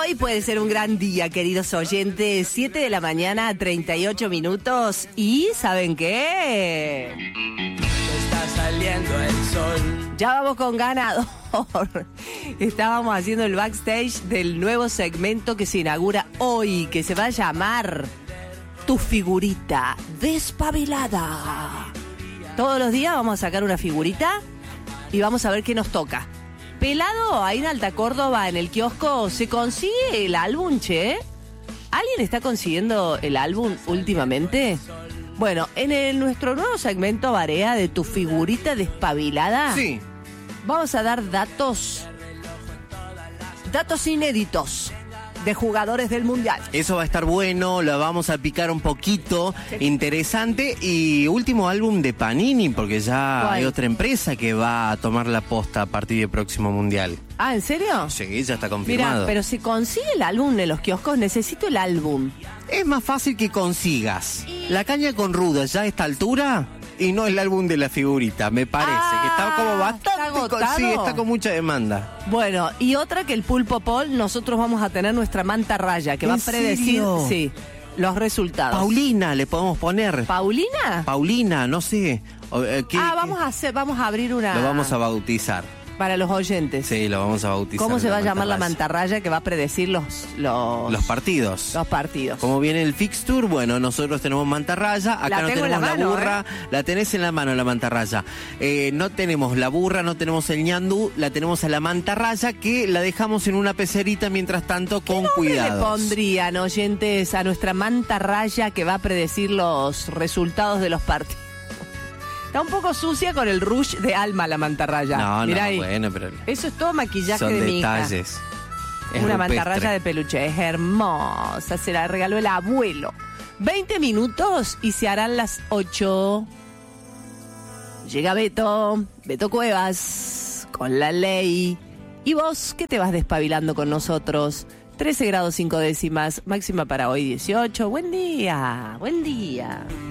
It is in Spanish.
Hoy puede ser un gran día, queridos oyentes. 7 de la mañana, 38 minutos. ¿Y saben qué? Está saliendo el sol. Ya vamos con ganador. Estábamos haciendo el backstage del nuevo segmento que se inaugura hoy, que se va a llamar Tu Figurita Despabilada. Todos los días vamos a sacar una figurita y vamos a ver qué nos toca. Pelado, ahí en Alta Córdoba, en el kiosco, ¿se consigue el álbum, che? ¿Alguien está consiguiendo el álbum últimamente? Bueno, en nuestro nuevo segmento Barea de Tu Figurita Despabilada, Sí. vamos a dar datos inéditos de jugadores del Mundial. Eso va a estar bueno, lo vamos a picar un poquito, interesante. Y último álbum de Panini, porque ya ¿Cuál? hay otra empresa que va a tomar la posta a partir del próximo Mundial. Ah, ¿en serio? Sí, ya está Mira, confirmado. pero si consigue el álbum en los kioscos, necesito el álbum. Es más fácil que consigas la caña con ruda ya a esta altura y no el álbum de la figurita, me parece, que está como bastante... ¿está agotado? Sí, está con mucha demanda. Bueno, y otra que el Pulpo Paul, nosotros vamos a tener nuestra manta raya que va a ¿En predecir serio? sí, los resultados. Paulina le podemos poner. ¿Paulina? Paulina, no sé. Vamos a abrir una... Lo vamos a bautizar. Para los oyentes. Sí, lo vamos a bautizar. ¿Cómo se va a llamar la mantarraya? mantarraya que va a predecir los Partidos. los partidos? Como viene el fixture, bueno, nosotros tenemos mantarraya, acá La no tengo en tenemos la la mano, burra, la tenés en la mano la mantarraya. No tenemos la burra, no tenemos el ñandú, la tenemos a la mantarraya, que la dejamos en una pecerita mientras tanto con ¿Qué cuidado. le pondrían, oyentes, a nuestra mantarraya que va a predecir los resultados de los partidos? Está un poco sucia con el rush de Alma la mantarraya. No, Mirá no, ahí. bueno, pero Eso es todo maquillaje son de mi hija. detalles. Es Una rupestre. mantarraya de peluche, es hermosa, se la regaló el abuelo. 20 minutos y se harán las 8. Llega Beto Cuevas, con la ley. ¿Y vos qué te vas despabilando con nosotros? 13 grados 5 décimas, máxima para hoy 18. Buen día, buen día.